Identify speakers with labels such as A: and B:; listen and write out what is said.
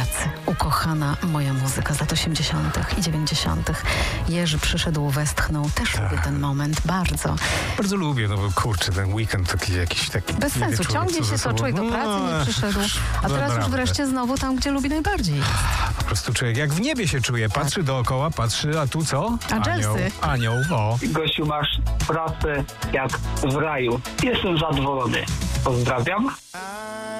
A: pracy. Ukochana moja muzyka z lat 80. i 90. Jerzy przyszedł, westchnął. Też lubię ten moment, bardzo.
B: Bardzo lubię, no bo kurczę, ten weekend jakiś taki...
A: Bez sensu, ciągnie się to, człowiek do pracy nie przyszedł, a teraz już wreszcie znowu tam, gdzie lubi najbardziej.
B: Po prostu człowiek jak w niebie się czuje, patrzy dookoła, a tu co? Anioł, o.
C: Gościu, masz pracę jak w raju. Jestem zadowolony. Pozdrawiam.